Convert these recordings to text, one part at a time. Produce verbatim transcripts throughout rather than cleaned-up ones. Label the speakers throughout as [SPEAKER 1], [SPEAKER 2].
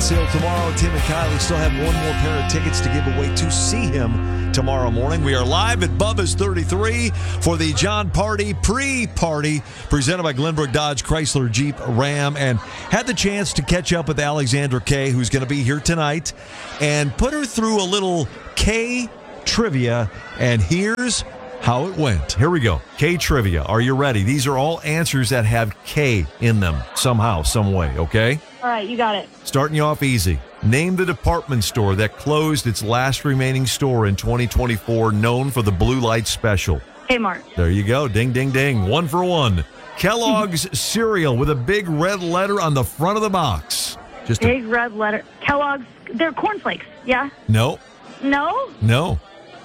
[SPEAKER 1] sale tomorrow. Tim and Kylie still have one more pair of tickets to give away to see him tomorrow morning. We are live at Bubba's thirty-three for the John Party pre-party presented by Glenbrook Dodge Chrysler Jeep Ram, and had the chance to catch up with Alexandra Kay, who's going to be here tonight, and put her through a little K trivia, and here's how it went. Here we go. K trivia. Are you ready? These are all answers that have K in them somehow, some way, okay?
[SPEAKER 2] All right, you got it.
[SPEAKER 1] Starting you off easy. Name the department store that closed its last remaining store in twenty twenty-four, known for the Blue Light Special.
[SPEAKER 2] Kmart.
[SPEAKER 1] There you go. Ding, ding, ding. One for one. Kellogg's cereal with a big red letter on the front of the box. Just
[SPEAKER 2] Big
[SPEAKER 1] a,
[SPEAKER 2] red letter. Kellogg's. They're cornflakes, yeah?
[SPEAKER 1] No.
[SPEAKER 2] No?
[SPEAKER 1] No.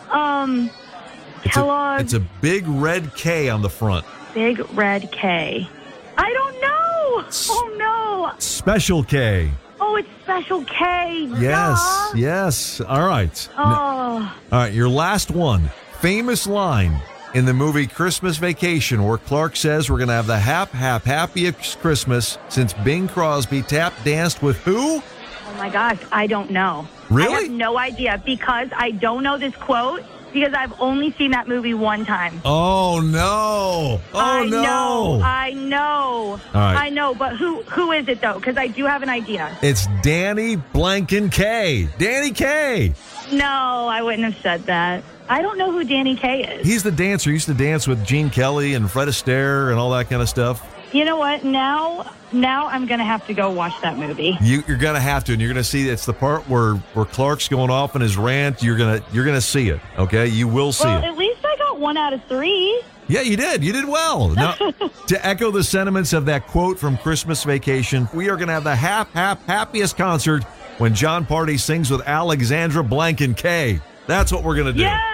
[SPEAKER 2] Um...
[SPEAKER 1] It's
[SPEAKER 2] Kellogg's.
[SPEAKER 1] A, it's a big red K on the front.
[SPEAKER 2] Big red K. I don't know. Oh, no.
[SPEAKER 1] Special K.
[SPEAKER 2] Oh, it's Special K.
[SPEAKER 1] Yes,
[SPEAKER 2] Duh.
[SPEAKER 1] yes. All right.
[SPEAKER 2] Oh.
[SPEAKER 1] All right, your last one. Famous line in the movie Christmas Vacation, where Clark says we're going to have the hap, hap, happiest Christmas since Bing Crosby tap danced with who?
[SPEAKER 2] Oh, my gosh. I don't know.
[SPEAKER 1] Really?
[SPEAKER 2] I have no idea because I don't know this quote. Because I've only seen that movie one time.
[SPEAKER 1] Oh, no. Oh,
[SPEAKER 2] I
[SPEAKER 1] no.
[SPEAKER 2] know. I know.
[SPEAKER 1] All right.
[SPEAKER 2] I know. But who who is it, though? Because I do have an idea.
[SPEAKER 1] It's Danny Blanken K. Danny K.
[SPEAKER 2] No, I wouldn't have said that. I don't know who Danny K is.
[SPEAKER 1] He's the dancer. He used to dance with Gene Kelly and Fred Astaire and all that kind of stuff.
[SPEAKER 2] You know what? Now, now I'm going to have to go watch that movie.
[SPEAKER 1] You, you're going to have to, and you're going to see it's the part where, where Clark's going off in his rant. You're going to you're going to see it, okay? You will see
[SPEAKER 2] well,
[SPEAKER 1] it.
[SPEAKER 2] At least I got one out of three.
[SPEAKER 1] Yeah, you did. You did well. Now, to echo the sentiments of that quote from Christmas Vacation, we are going to have the hap, hap, happiest concert when John Party sings with Alexandra Blanken K. That's what we're going to do.
[SPEAKER 2] Yes!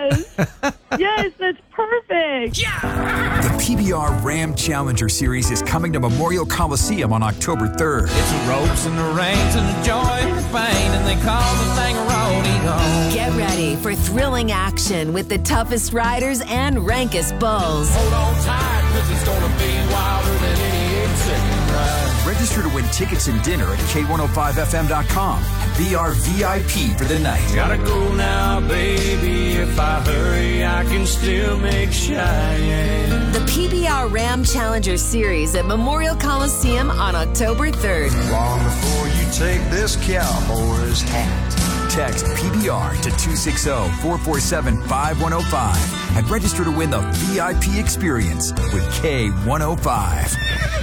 [SPEAKER 2] Yes, that's perfect.
[SPEAKER 3] Yeah! The P B R Ram Challenger Series is coming to Memorial Coliseum on October third.
[SPEAKER 4] It's the ropes and the reins and the joy and the pain, and they call the thing a rodeo.
[SPEAKER 5] Get ready for thrilling action with the toughest riders and rankest bulls.
[SPEAKER 4] Hold on tight, cause it's gonna be wilder than any eight-second ride.
[SPEAKER 3] Register to win tickets and dinner at K one oh five F M dot com and be our V I P for the night.
[SPEAKER 4] Gotta go now, baby. If I hurry, I can still make Cheyenne.
[SPEAKER 5] The P B R Ram Challenger Series at Memorial Coliseum on October third.
[SPEAKER 6] Long before you take this cowboy's hat.
[SPEAKER 3] Text P B R to two six zero, four four seven, five one zero five and register to win the V I P experience with K one oh five.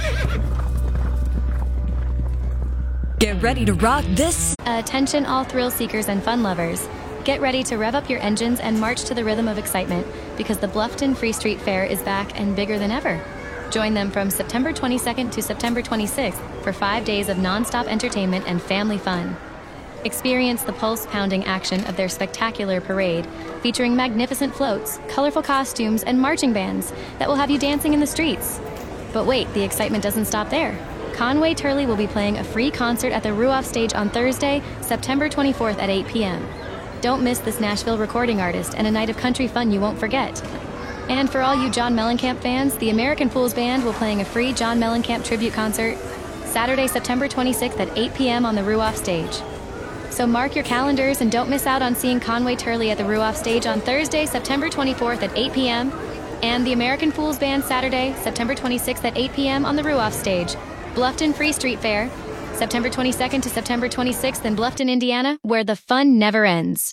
[SPEAKER 5] Get ready to rock this.
[SPEAKER 7] Attention all thrill seekers and fun lovers. Get ready to rev up your engines and march to the rhythm of excitement because the Bluffton Free Street Fair is back and bigger than ever. Join them from September twenty-second to September twenty-sixth for five days of nonstop entertainment and family fun. Experience the pulse-pounding action of their spectacular parade, featuring magnificent floats, colorful costumes, and marching bands that will have you dancing in the streets. But wait, the excitement doesn't stop there. Conway Turley will be playing a free concert at the Ruoff Stage on Thursday, September twenty-fourth at eight p.m. Don't miss this Nashville recording artist and a night of country fun you won't forget. And for all you John Mellencamp fans, the American Fools Band will playing a free John Mellencamp tribute concert Saturday, September twenty-sixth at eight p.m. on the Ruoff Stage. So mark your calendars and don't miss out on seeing Conway Turley at the Ruoff Stage on Thursday, September twenty-fourth at eight p.m. and the American Fools Band Saturday, September twenty-sixth at eight p.m. on the Ruoff Stage. Bluffton Free Street Fair, September twenty-second to September twenty-sixth in Bluffton, Indiana, where the fun never ends.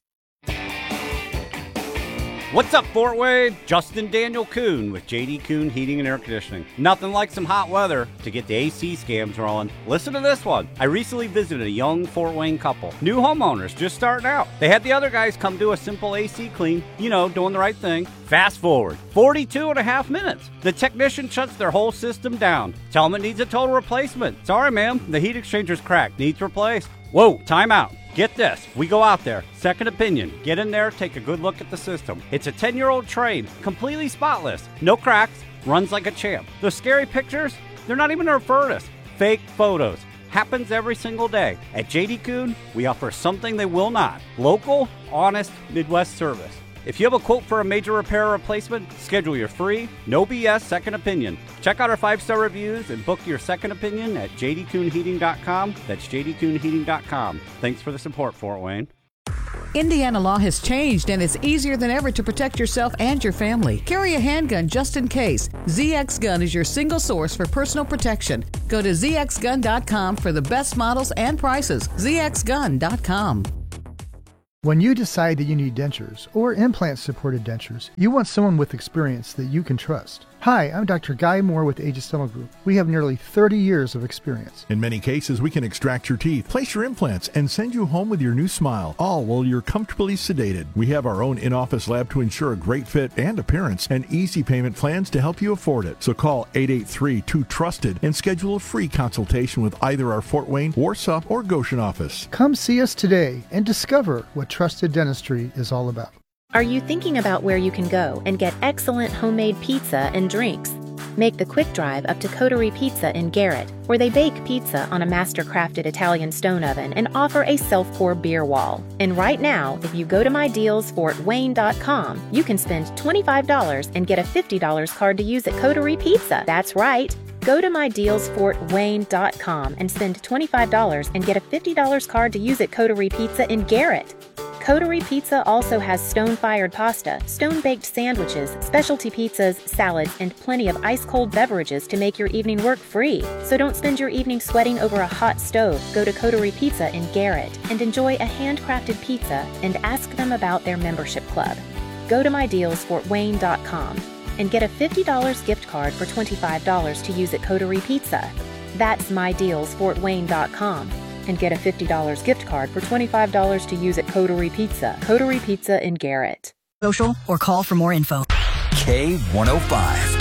[SPEAKER 8] What's up, Fort Wayne? Justin Daniel Kuhn with J D Kuhn Heating and Air Conditioning. Nothing like some hot weather to get the A C scams rolling. Listen to this one. I recently visited a young Fort Wayne couple. New homeowners just starting out. They had the other guys come do a simple A C clean, you know, doing the right thing. Fast forward, forty-two and a half minutes. The technician shuts their whole system down. Tell them it needs a total replacement. Sorry, ma'am, the heat exchanger's cracked. Needs replaced. Whoa, time out. Get this, we go out there, second opinion, get in there, take a good look at the system. It's a ten-year-old trade, completely spotless, no cracks, runs like a champ. The scary pictures, they're not even our furnace. Fake photos, happens every single day. At J D Kuhn, we offer something they will not. Local, honest, Midwest service. If you have a quote for a major repair or replacement, schedule your free, no B S second opinion. Check out our five-star reviews and book your second opinion at j d coon heating dot com. That's j d coon heating dot com. Thanks for the support, Fort Wayne.
[SPEAKER 9] Indiana law has changed, and it's easier than ever to protect yourself and your family. Carry a handgun just in case. Z X Gun is your single source for personal protection. Go to z x gun dot com for the best models and prices. z x gun dot com.
[SPEAKER 10] When you decide that you need dentures or implant-supported dentures, you want someone with experience that you can trust. Hi, I'm Doctor Guy Moore with Aegis Dental Group. We have nearly thirty years of experience.
[SPEAKER 11] In many cases, we can extract your teeth, place your implants, and send you home with your new smile, all while you're comfortably sedated. We have our own in-office lab to ensure a great fit and appearance, and easy payment plans to help you afford it. So call eight eight three, two trusted and schedule a free consultation with either our Fort Wayne, Warsaw, or Goshen office.
[SPEAKER 10] Come see us today and discover what trusted dentistry is all about.
[SPEAKER 12] Are you thinking about where you can go and get excellent homemade pizza and drinks? Make the quick drive up to Coterie Pizza in Garrett, where they bake pizza on a master-crafted Italian stone oven and offer a self-pour beer wall. And right now, if you go to my deals fort wayne dot com, you can spend twenty-five dollars and get a fifty dollars card to use at Coterie Pizza. That's right. Go to my deals fort wayne dot com and spend twenty-five dollars and get a fifty dollars card to use at Coterie Pizza in Garrett. Coterie Pizza also has stone-fired pasta, stone-baked sandwiches, specialty pizzas, salads, and plenty of ice-cold beverages to make your evening work free. So don't spend your evening sweating over a hot stove. Go to Coterie Pizza in Garrett and enjoy a handcrafted pizza and ask them about their membership club. Go to my deals fort wayne dot com and get a fifty dollars gift card for twenty-five dollars to use at Coterie Pizza. That's my deals fort wayne dot com. And get a fifty dollars gift card for twenty-five dollars to use at Coterie Pizza. Coterie Pizza in Garrett.
[SPEAKER 13] Social or call for more info.
[SPEAKER 3] K one oh five.